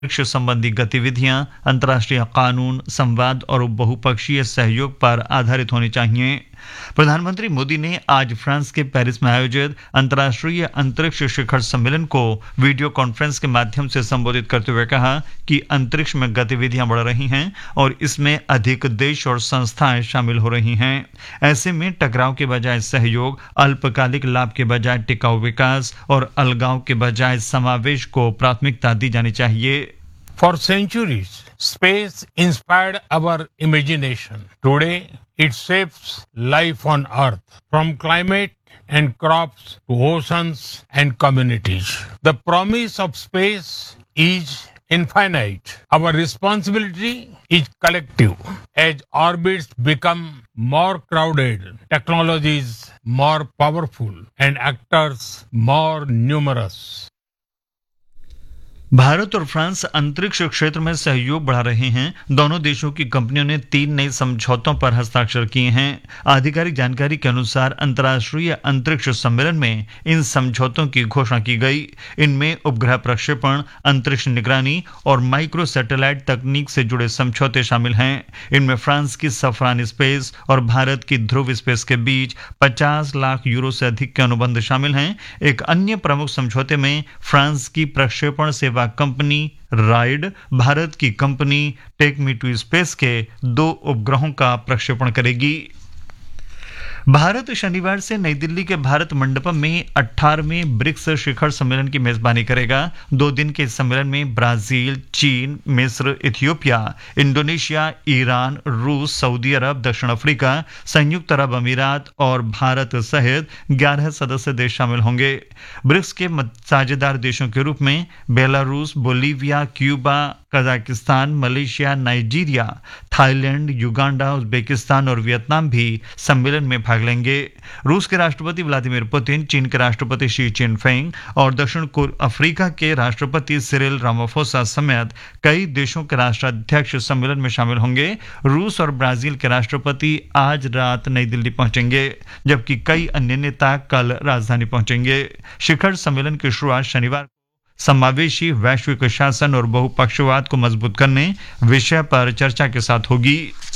अंतरिक्ष संबंधी गतिविधियां अंतर्राष्ट्रीय कानून, संवाद और बहुपक्षीय सहयोग पर आधारित होनी चाहिए। प्रधानमंत्री मोदी ने आज फ्रांस के पेरिस में आयोजित अंतर्राष्ट्रीय अंतरिक्ष शिखर सम्मेलन को वीडियो कॉन्फ्रेंस के माध्यम से संबोधित करते हुए कहा कि अंतरिक्ष में गतिविधियां बढ़ रही हैं और इसमें अधिक देश और संस्थाएं शामिल हो रही हैं। ऐसे में टकराव के बजाय सहयोग, अल्पकालिक लाभ के बजाय टिकाऊ विकास और अलगाव के बजाय समावेश को प्राथमिकता दी जानी चाहिए। For centuries, space inspired our imagination. Today, it shapes life on Earth, from climate and crops to oceans and communities. The promise of space is infinite. Our responsibility is collective. As orbits become more crowded, technologies more powerful, and actors more numerous. Bharat और France अंतरिक्ष क्षेत्र में सहयोग बढ़ा रहे हैं। दोनों देशों की कंपनियों ने 3 नए समझौतों पर हस्ताक्षर किए हैं। आधिकारिक जानकारी के अनुसार अंतर्राष्ट्रीय अंतरिक्ष सम्मेलन में इन समझौतों की घोषणा की गई। इनमें उपग्रह प्रक्षेपण, अंतरिक्ष निगरानी और माइक्रो सैटेलाइट तकनीक से जुड़े समझौते शामिल हैं। इनमें फ्रांस की सफरान स्पेस और भारत की ध्रुव स्पेस के बीच 50 लाख यूरो से अधिक के अनुबंध शामिल हैं। एक अन्य प्रमुख समझौते में फ्रांस की प्रक्षेपण सेवा कंपनी राइड भारत की company take me to space के 2 उपग्रहों का प्रक्षेपण करेगी। भारत शनिवार से नई दिल्ली के भारत मंडपम में 18वें ब्रिक्स शिखर सम्मेलन की मेजबानी करेगा। 2 दिन के इस सम्मेलन में ब्राजील, चीन, मिस्र, इथियोपिया, इंडोनेशिया, ईरान, रूस, सऊदी अरब, दक्षिण अफ्रीका, संयुक्त अरब अमीरात और भारत सहित 11 सदस्य देश शामिल होंगे। ब्रिक्स के साझेदार देशों के रूप में Belarus, Bolivia, Cuba, Kazakhstan, Malaysia, Nigeria, Thailand, Uganda, Uzbekistan और वियतनाम भी सम्मेलन में भाग लेंगे। रूस के राष्ट्रपति व्लादिमीर पुतिन, चीन के राष्ट्रपति शी चिनफिंग और दक्षिण अफ्रीका के राष्ट्रपति सिरिल रामाफोसा समेत कई देशों के राष्ट्राध्यक्ष सम्मेलन में शामिल होंगे। रूस और ब्राजील के राष्ट्रपति आज रात नई दिल्ली पहुंचेंगे, जबकि कई अन्य नेता कल राजधानी पहुंचेंगे। शिखर सम्मेलन की शुरुआत शनिवार समावेशी वैश्विक शासन और बहुपक्षवाद को मजबूत करने विषय पर चर्चा के साथ होगी।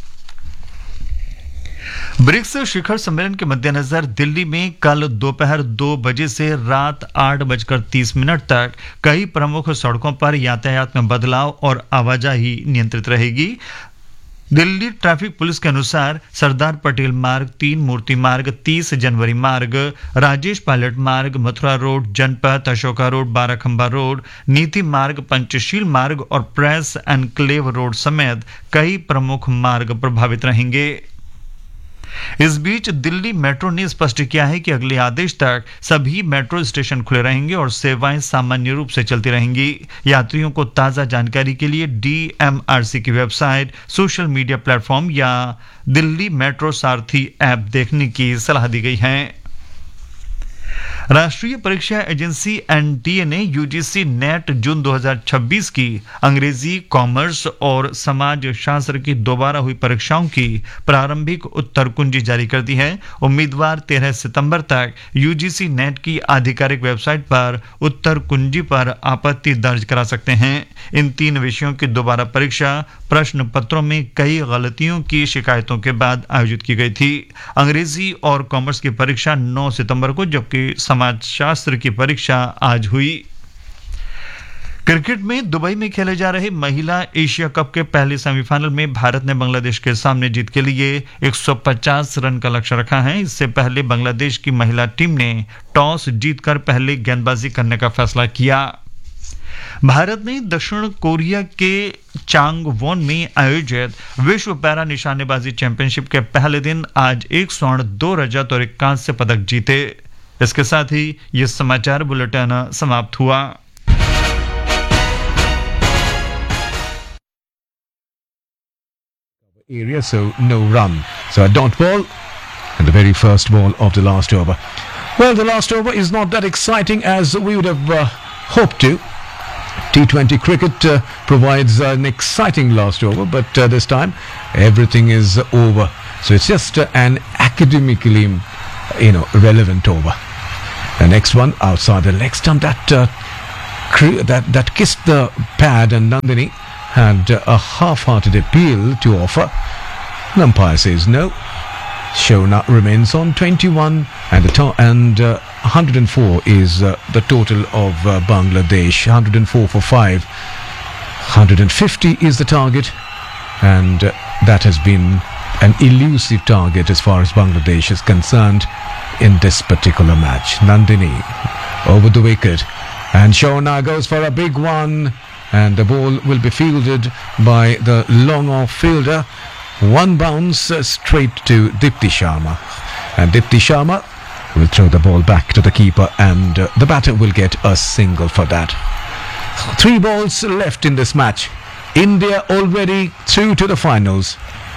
ब्रिक्स शिखर सम्मेलन के मद्देनजर दिल्ली में कल दोपहर 2 बजे से रात 8:30 तक कई प्रमुख सड़कों पर यातायात में बदलाव और आवाजाही नियंत्रित रहेगी। दिल्ली ट्रैफिक पुलिस के अनुसार सरदार पटेल मार्ग, 3 मूर्ति मार्ग, 30 जनवरी मार्ग, राजेश पायलट मार्ग, मथुरा रोड, जनपथ, अशोका रोड, बाराखंबा रोड, नीति मार्ग, पंचशील मार्ग और प्रेस एनक्लेव रोड समेत कई प्रमुख मार्ग प्रभावित रहेंगे। इस बीच दिल्ली मेट्रो ने स्पष्ट किया है कि अगले आदेश तक सभी मेट्रो स्टेशन खुले रहेंगे और सेवाएं सामान्य रूप से चलती रहेंगी। यात्रियों को ताजा जानकारी के लिए DMRC की वेबसाइट, सोशल मीडिया प्लेटफॉर्म या दिल्ली मेट्रो सारथी ऐप देखने की सलाह दी गई है। राष्ट्रीय परीक्षा एजेंसी NTA ने UGC नेट जून 2026 की अंग्रेजी, कॉमर्स और समाज शास्त्र की दोबारा हुई परीक्षाओं की प्रारंभिक उत्तर कुंजी जारी कर दी है। उम्मीदवार 13 सितंबर तक UGC नेट की आधिकारिक वेबसाइट पर उत्तर कुंजी पर आपत्ति दर्ज करा सकते हैं। इन 3 विषयों की दोबारा परीक्षा प्रश्न पत्रों में कई गलतियों की शिकायतों के बाद आयोजित की गई थी। अंग्रेजी और कॉमर्स की परीक्षा 9 सितंबर को, जबकि समाजशास्त्र की परीक्षा आज हुई। क्रिकेट में दुबई में खेले जा रहे महिला एशिया कप के पहले सेमीफाइनल में भारत ने बांग्लादेश के सामने जीत के लिए 150 रन का लक्ष्य रखा है। इससे पहले बांग्लादेश की महिला टीम ने टॉस जीतकर पहले गेंदबाजी करने का फैसला किया। भारत ने दक्षिण कोरिया के चांगवोन में आयोजित विश्व पैरा निशानेबाजी चैंपियनशिप के पहले दिन आज 1 स्वर्ण, 2 रजत और 1 कांस्य पदक जीते। इसके साथ ही यह समाचार बुलेटिन समाप्त हुआ। Area, so no run. So a dot ball and the very first ball of the last over. Well, the last over is not that exciting as we would have hoped to. T20 cricket provides an exciting last over, but this time everything is over. So it's just an academically, relevant over. The next one outside the leg stump, that that kissed the pad, and Nandini had a half-hearted appeal to offer. The umpire says no. Shona remains on 21, and 104 is the total of Bangladesh. 104 for 5. 150 is the target, and that has been an elusive target as far as Bangladesh is concerned in this particular match. Nandini over the wicket, and Shona goes for a big one, and the ball will be fielded by the long-off fielder. One bounce straight to Dipti Sharma, and Dipti Sharma will throw the ball back to the keeper, and the batter will get a single for that. 3 balls left in this match. India already through to the finals,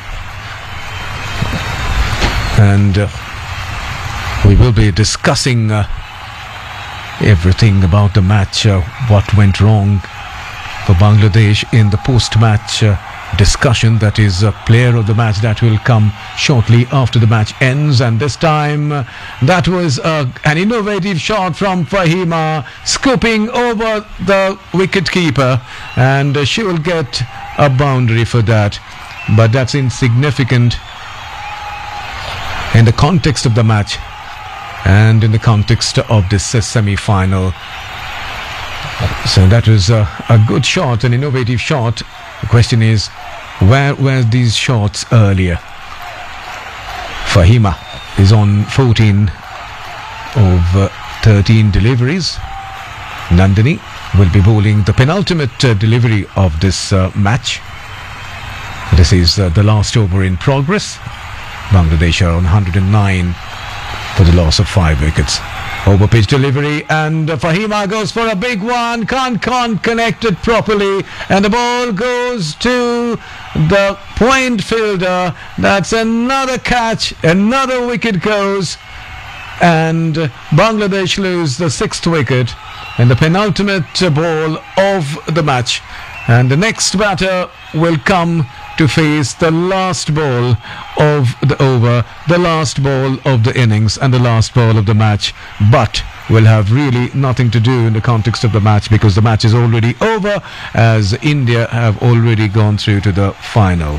and we will be discussing everything about the match, what went wrong for Bangladesh in the post-match discussion. That is a player of the match that will come shortly after the match ends, and this time that was an innovative shot from Fahima, scooping over the wicket-keeper, and she will get a boundary for that, but that's insignificant in the context of the match and in the context of this semi-final. So that was a good shot, an innovative shot. The question is, where were these shots earlier? Fahima is on 14 of 13 deliveries. Nandini will be bowling the penultimate delivery of this match. This is the last over in progress. Bangladesh are on 109 for the loss of 5 wickets. Over pitch delivery, and Fahima goes for a big one, can't connect it properly, and the ball goes to the point fielder. That's another catch, another wicket goes, and Bangladesh lose the 6th wicket and the penultimate ball of the match, and the next batter will come to face the last ball of the over, the last ball of the innings, and the last ball of the match, but will have really nothing to do in the context of the match, because the match is already over, as India have already gone through to the final.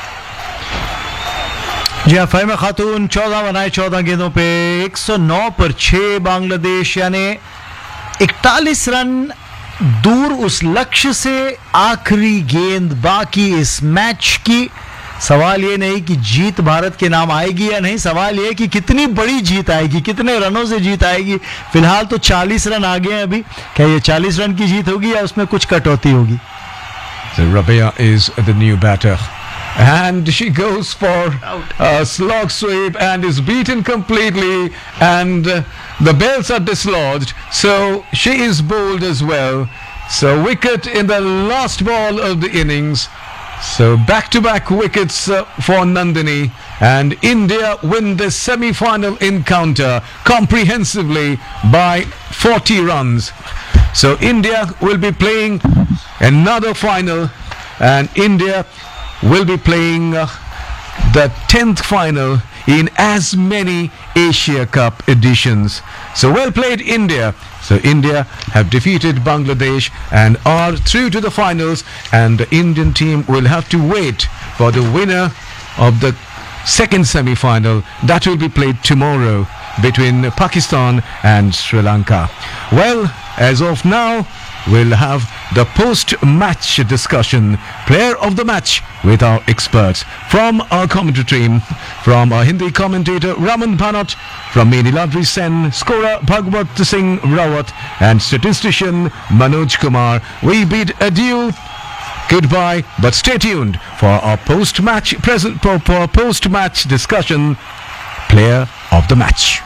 जी हाँ, फहीमा खातून 14 बनाए 14 गेंदों पे 109 पर 6, बांग्लादेश यानी 41 run दूर उस लक्ष्य से। आखिरी गेंद बाकी इस मैच की। सवाल ये नहीं कि जीत भारत के नाम आएगी या नहीं, सवाल ये कि कितनी बड़ी जीत आएगी, कितने रनों से जीत आएगी। फिलहाल तो 40 रन आ गए हैं अभी, क्या ये 40 रन की जीत होगी या उसमें कुछ कटौती होगी? So Rabia is the new batter, and she goes for a slog sweep and is beaten completely, and the bells are dislodged, so she is bowled as well. So wicket in the last ball of the innings. So back-to-back wickets for Nandini, and India win this semi-final encounter comprehensively by 40 runs. So India will be playing another final, and India will be playing the 10th final in as many Asia Cup editions. So well played, India. So India have defeated Bangladesh and are through to the finals, and the Indian team will have to wait for the winner of the second semi-final that will be played tomorrow between Pakistan and Sri Lanka. Well, as of now, we'll have the post-match discussion, player of the match, with our experts from our commentary team, from our Hindi commentator Raman Bhanot, from me Niladri Sen, scorer Bhagwat Singh Rawat, and statistician Manoj Kumar. We bid adieu, goodbye, but stay tuned for our post-match discussion, player of the match.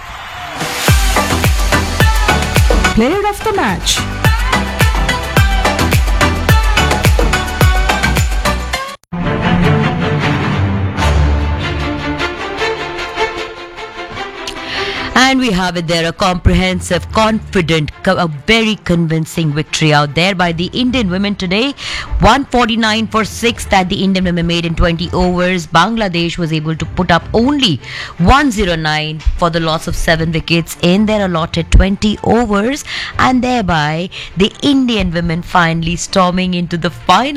Player of the match. And And we have it there, a comprehensive, confident, a very convincing victory out there by the Indian women today. 149 for 6 that the Indian women made in 20 overs. Bangladesh was able to put up only 109 for the loss of 7 wickets in their allotted 20 overs. And thereby, the Indian women finally storming into the final